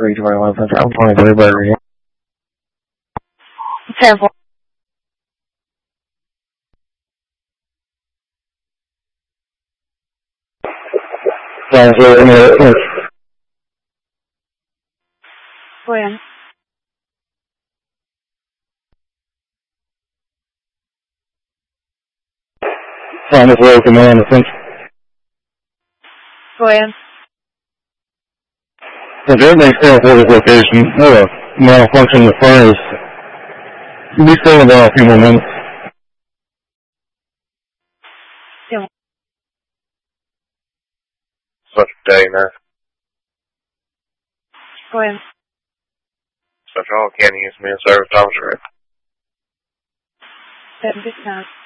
321 Central 23 Burger King. 10-4. Sounds good. When? Sounds good. Command Central. When? If everything's still for this location, malfunction in the furnace. Be still about a few more minutes. Yeah. Such a day, man. When? Such all County is me in service officer. 7:59.